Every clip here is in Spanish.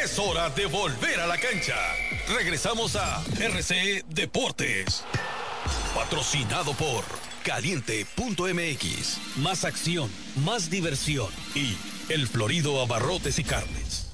Es hora de volver a la cancha. Regresamos a RC Deportes. Patrocinado por Caliente.mx. Más acción, más diversión y El Florido Abarrotes y Carnes.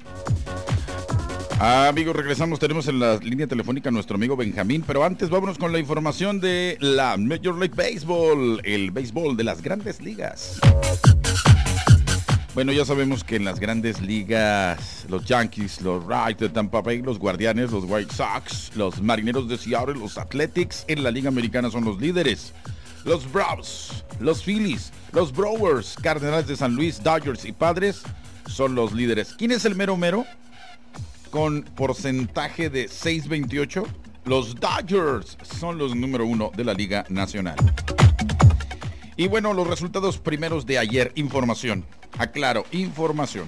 Amigos, regresamos, tenemos en la línea telefónica a nuestro amigo Benjamín, pero antes vámonos con la información de la Major League Baseball, el béisbol de las grandes ligas. Bueno, ya sabemos que en las grandes ligas, los Yankees, los Rays de Tampa Bay, los Guardianes, los White Sox, los Marineros de Seattle, los Athletics en la Liga Americana son los líderes. Los Braves, los Phillies, los Brewers, Cardenales de San Luis, Dodgers y Padres son los líderes. ¿Quién es el mero mero? Con porcentaje de 6.28, los Dodgers son los número 1 de la Liga Nacional. Y bueno, los resultados primeros de ayer, información. Aclaro, información.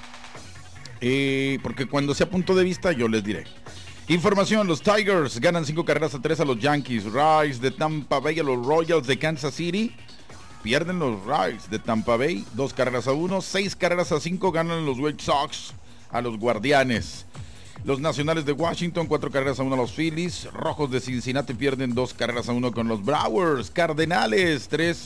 Porque cuando sea punto de vista yo les diré. Información, los Tigers ganan 5-3 a los Yankees. Rays de Tampa Bay a los Royals de Kansas City. Pierden los Rays de Tampa Bay 2-1, 6-5 ganan los White Sox a los Guardianes. Los Nacionales de Washington 4-1 a los Phillies. Rojos de Cincinnati pierden 2-1 con los Brewers. Cardenales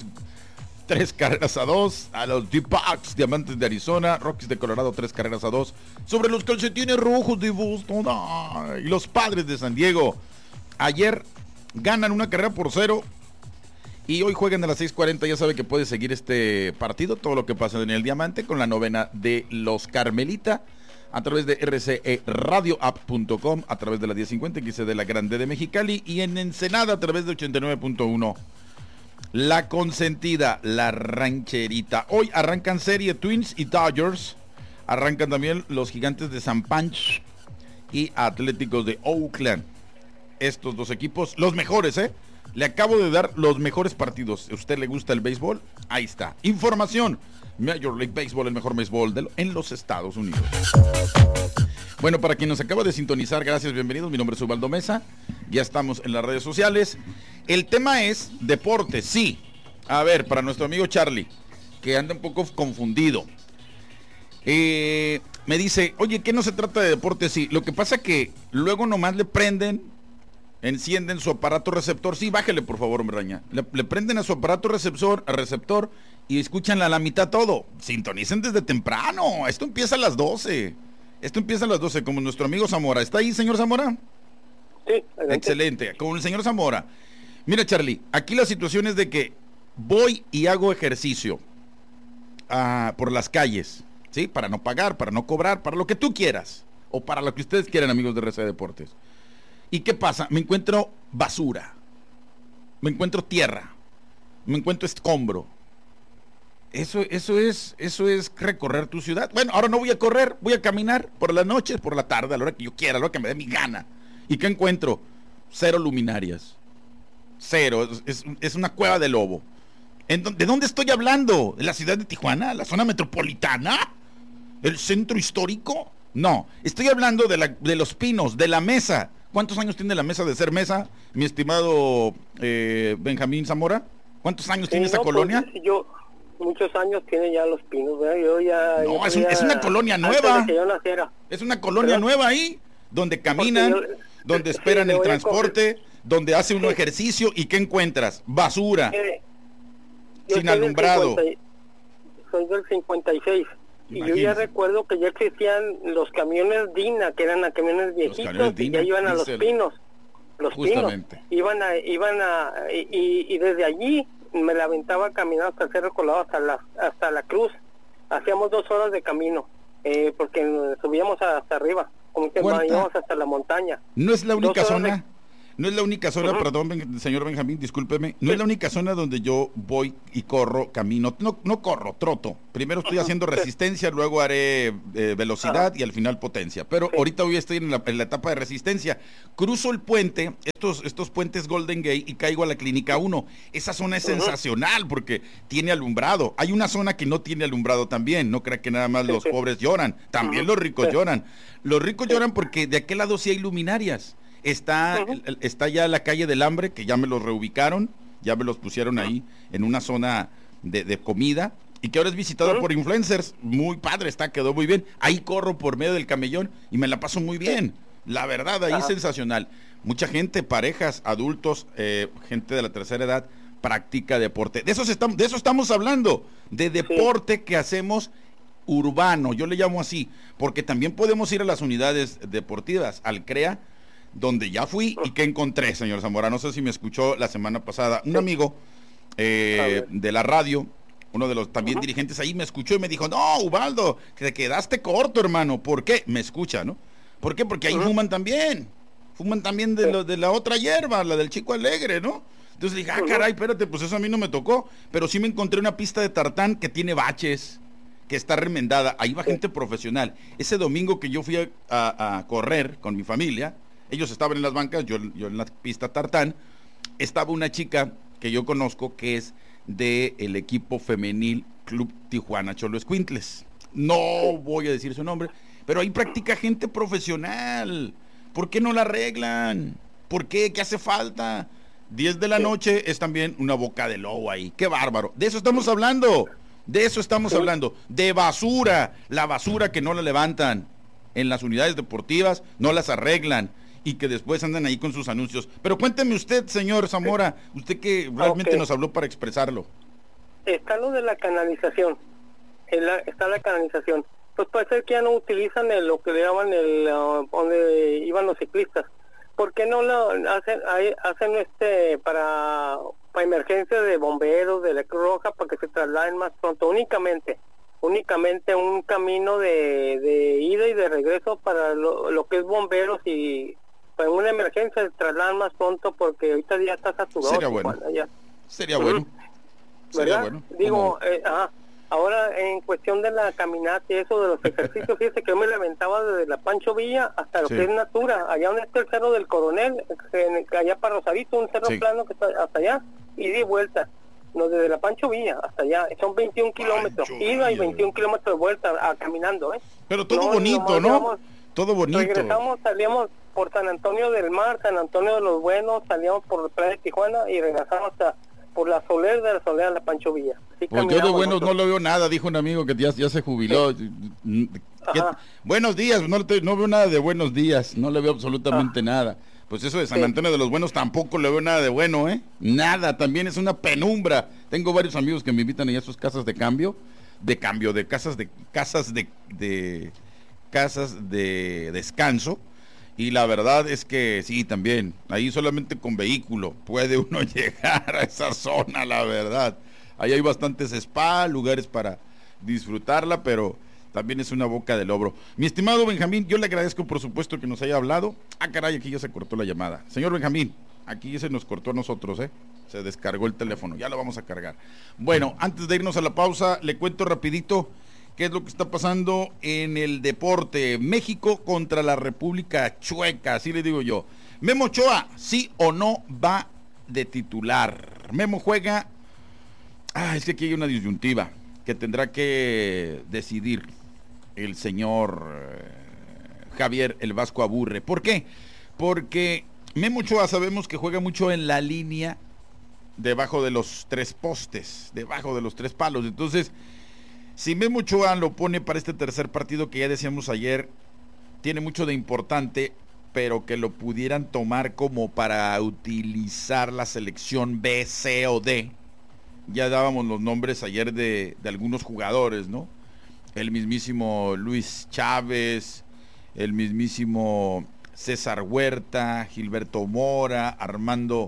3-2 a los D-Backs, Diamantes de Arizona. Rockies de Colorado 3-2 sobre los Calcetines Rojos de Boston. Y los Padres de San Diego ayer ganan 1-0 y hoy juegan a las 6:40. Ya sabe que puede seguir este partido, todo lo que pasa en el Diamante, con la novena de los Carmelita a través de rcradioapp.com, a través de la 1050 XC de la Grande de Mexicali, y en Ensenada a través de 89.1. La consentida, la rancherita. Hoy arrancan serie Twins y Dodgers. Arrancan también los Gigantes de San Pancho y Atléticos de Oakland. Estos dos equipos, los mejores, Le acabo de dar los mejores partidos. ¿A usted le gusta el béisbol? Ahí está. Información. Major League Baseball, el mejor béisbol en los Estados Unidos. Bueno, para quien nos acaba de sintonizar, gracias, bienvenidos. Mi nombre es Ubaldo Mesa. Ya estamos en las redes sociales. El tema es deporte, sí. A ver, para nuestro amigo Charlie, que anda un poco confundido. Me dice, oye, ¿qué no se trata de deporte? Sí, lo que pasa que luego nomás le prenden, encienden su aparato receptor. Sí, bájale por favor, hombre Raña. Le prenden a su aparato receptor y escuchan a la mitad todo. Sintonicen desde temprano. Esto empieza a las 12. Como nuestro amigo Zamora. ¿Está ahí, señor Zamora? Sí. Adelante. Excelente. Como el señor Zamora. Mira, Charlie, aquí la situación es de que voy y hago ejercicio por las calles, ¿sí? Para no pagar, para no cobrar, para lo que tú quieras. O para lo que ustedes quieran, amigos de RC Deportes. ¿Y qué pasa? Me encuentro basura. Me encuentro tierra. Me encuentro escombro. Eso es recorrer tu ciudad. Bueno, ahora no voy a correr, voy a caminar por las noches, por la tarde, a la hora que yo quiera, a la hora que me dé mi gana. ¿Y qué encuentro? 0 luminarias. 0, es una cueva de lobo. ¿De dónde estoy hablando? ¿De la ciudad de Tijuana? ¿La zona metropolitana? ¿El centro histórico? No, estoy hablando de los Pinos, de la Mesa. ¿Cuántos años tiene la Mesa de ser Mesa, mi estimado Benjamín Zamora? ¿Cuántos años tiene esta colonia? Pues, muchos años tiene ya los Pinos, ¿verdad? Es una colonia nueva. De que yo naciera. Es una colonia nueva ahí, donde caminan, donde esperan el transporte, donde hace uno ejercicio. ¿Y qué encuentras? Basura, sin alumbrado. Soy del 56. Imagínese. Y yo ya recuerdo que ya existían los camiones Dina, que eran camiones viejitos, y ya iban a los Pinos. Justamente. Pinos. Y desde allí me la aventaba caminando hasta el Cerro Colorado, hasta la Cruz. Hacíamos 2 horas de camino, porque subíamos hasta arriba, como que íbamos hasta la montaña. ¿No es la única zona? No es la única zona, perdón, señor Benjamín, discúlpeme, no es la única zona donde yo voy y corro, camino, no corro, troto. Primero estoy haciendo resistencia, luego haré velocidad y al final potencia. Pero ahorita hoy estoy en la etapa de resistencia. Cruzo el puente, estos puentes Golden Gate, y caigo a la Clínica 1. Esa zona es sensacional porque tiene alumbrado. Hay una zona que no tiene alumbrado también. No crea que nada más los pobres lloran, también los ricos lloran. Los ricos lloran porque de aquel lado sí hay luminarias. Está ya la calle del Hambre, que ya me los reubicaron, ya me los pusieron ahí en una zona de comida. y que ahora es visitada por influencers. Muy padre está, quedó muy bien. Ahí corro por medio del camellón y me la paso muy bien. La verdad, ahí sensacional. Mucha gente, parejas, adultos, gente de la tercera edad, practica deporte. De eso estamos hablando, de deporte que hacemos urbano, yo le llamo así, porque también podemos ir a las unidades deportivas, al CREA, donde ya fui y que encontré, señor Zamora. No sé si me escuchó la semana pasada, un amigo de la radio, uno de los también dirigentes ahí me escuchó y me dijo, no, Ubaldo, te quedaste corto, hermano. ¿Por qué? Me escucha, ¿no? ¿Por qué? Porque ahí fuman también de la otra hierba, la del Chico Alegre, ¿no? Entonces dije, caray, espérate, pues eso a mí no me tocó, pero sí me encontré una pista de tartán que tiene baches, que está remendada, ahí va gente profesional. Ese domingo que yo fui a correr con mi familia, ellos estaban en las bancas, yo en la pista tartán, estaba una chica que yo conozco que es del equipo femenil Club Tijuana Cholo Escuintles. No voy a decir su nombre, pero ahí practica gente profesional. ¿Por qué no la arreglan? ¿Por qué? ¿Qué hace falta? 10 de la noche es también una boca de lobo ahí. ¡Qué bárbaro! De eso estamos hablando. De eso estamos hablando. De basura. La basura que no la levantan en las unidades deportivas, no las arreglan y que después andan ahí con sus anuncios. Pero cuénteme usted, señor Zamora, usted que realmente nos habló para expresarlo. Está lo de la canalización. Está la canalización. Pues puede ser que ya no utilizan lo que le llaman donde iban los ciclistas. ¿Por qué no lo hacen para emergencia de bomberos, de la Cruz Roja, para que se trasladen más pronto? Únicamente un camino de ida y de regreso para lo que es bomberos, y para una emergencia se trasladan más pronto, porque ahorita ya está saturado. Sería bueno. Sería bueno. Sería bueno. Digo, ahora en cuestión de la caminata y eso de los ejercicios, fíjese que yo me levantaba desde la Pancho Villa hasta lo que es Natura, allá donde está el Cerro del Coronel, allá para Rosarito, un cerro plano que está hasta allá, y de vuelta. No, desde la Pancho Villa hasta allá, son 21 kilómetros, ida y 21 kilómetros de vuelta caminando, Pero todo bonito, ¿no? Digamos, todo bonito. Regresamos, salíamos por San Antonio del Mar, San Antonio de los Buenos, salíamos por la playa de Tijuana y regresamos hasta por la Soler de la Pancho Villa. Pues yo de buenos no le veo nada, dijo un amigo que ya se jubiló. Buenos días, no veo nada de buenos días, no le veo absolutamente nada. Pues eso de San Antonio de los Buenos tampoco le veo nada de bueno, nada, también es una penumbra. Tengo varios amigos que me invitan allá a sus casas de casas de descanso, y la verdad es que sí, también, ahí solamente con vehículo puede uno llegar a esa zona, la verdad. Ahí hay bastantes spa, lugares para disfrutarla, pero también es una boca de lobo. Mi estimado Benjamín, yo le agradezco por supuesto que nos haya hablado. Caray, aquí ya se cortó la llamada. Señor Benjamín, aquí se nos cortó a nosotros, se descargó el teléfono, ya lo vamos a cargar. Bueno, antes de irnos a la pausa, le cuento rapidito qué es lo que está pasando en el deporte. México contra la República Chueca, así le digo yo. Memo Ochoa, ¿sí o no va de titular? Memo juega... es que aquí hay una disyuntiva que tendrá que decidir el señor Javier el Vasco Aburre. ¿Por qué? Porque Memo Ochoa sabemos que juega mucho en la línea debajo de los 3 postes, debajo de los 3 palos. Entonces, si Memo Ochoa lo pone para este tercer partido que ya decíamos ayer, tiene mucho de importante, pero que lo pudieran tomar como para utilizar la selección B, C o D. Ya dábamos los nombres ayer de algunos jugadores, ¿no? El mismísimo Luis Chávez, el mismísimo César Huerta, Gilberto Mora, Armando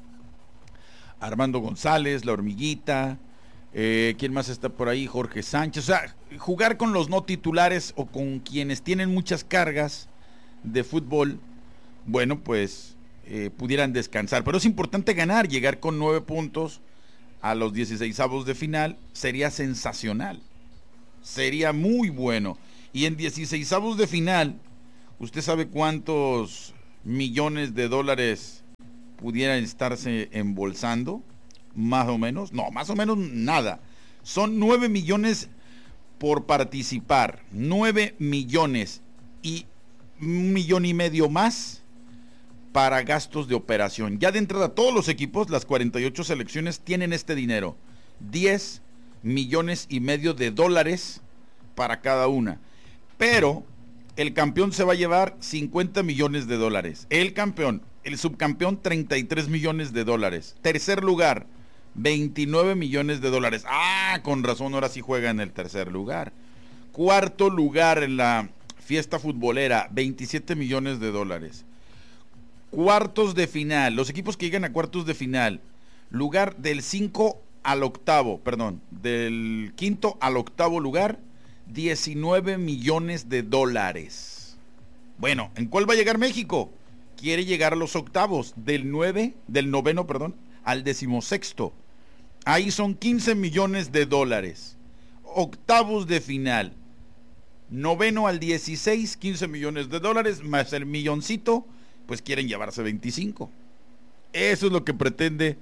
González, La Hormiguita, ¿quién más está por ahí? Jorge Sánchez. O sea, jugar con los no titulares o con quienes tienen muchas cargas de fútbol, bueno, pues pudieran descansar. Pero es importante ganar, llegar con 9 puntos a los 16avos de final, sería sensacional. Sería muy bueno. Y en 16avos de final, ¿usted sabe cuántos millones de dólares pudieran estarse embolsando? Más o menos. No, más o menos nada. Son 9 millones por participar. 9 millones y 1,5 millones más para gastos de operación. Ya de entrada, todos los equipos, las 48 selecciones, tienen este dinero. 10 millones y medio de dólares para cada una. Pero el campeón se va a llevar 50 millones de dólares. El campeón, el subcampeón 33 millones de dólares. Tercer lugar, 29 millones de dólares. Ah, con razón, ahora sí juega en el tercer lugar. Cuarto lugar en la fiesta futbolera, 27 millones de dólares. Cuartos de final, los equipos que llegan a cuartos de final, lugar del 5 al octavo, perdón, del quinto al octavo lugar, 19 millones de dólares. Bueno, ¿en cuál va a llegar México? Quiere llegar a los octavos, del noveno, al 16º. Ahí son 15 millones de dólares. Octavos de final, noveno al 16, 15 millones de dólares, más el milloncito, pues quieren llevarse 25. Eso es lo que pretende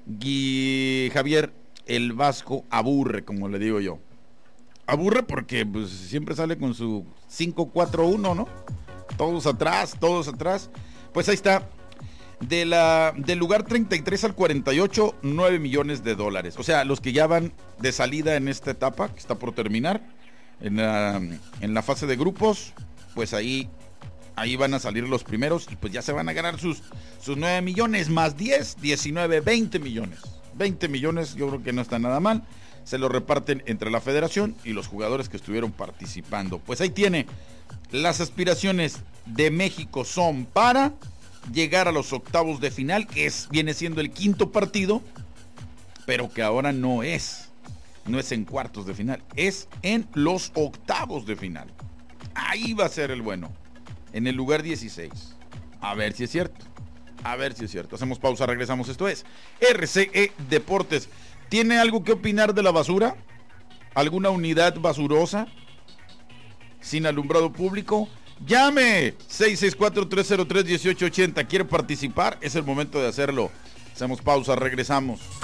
Javier el Vasco Aburre, como le digo yo. Aburre porque pues siempre sale con su 5-4-1, ¿no? Todos atrás. Pues ahí está. Del lugar 33 al 48, 9 millones de dólares. O sea, los que ya van de salida en esta etapa, que está por terminar, en la fase de grupos, pues ahí van a salir los primeros y pues ya se van a ganar sus 9 millones más 10, 19, 20 millones. 20 millones yo creo que no está nada mal. Se lo reparten entre la federación y los jugadores que estuvieron participando. Pues ahí tiene. Las aspiraciones de México son para llegar a los octavos de final, que viene siendo el quinto partido, pero que ahora no es en cuartos de final, es en los octavos de final. Ahí va a ser el bueno, en el lugar 16. A ver si es cierto. Hacemos pausa, regresamos. Esto es RCE Deportes. ¿Tiene algo que opinar de la basura? ¿Alguna unidad basurosa sin alumbrado público? Llame 664-303-1880. ¿Quiere participar? Es el momento de hacerlo. Hacemos pausa, regresamos.